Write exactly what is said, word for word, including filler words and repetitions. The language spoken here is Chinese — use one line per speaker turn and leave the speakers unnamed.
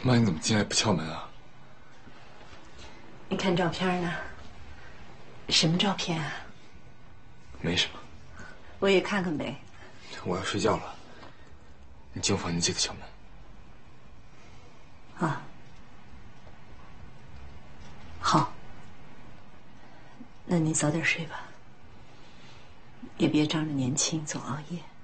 妈，你怎么进来不敲门啊？
你看照片呢？什么照片啊？
没什么。
我也看看呗。
我要睡觉了，你进我房间记得敲门。
啊，好。那你早点睡吧，也别仗着年轻总熬夜。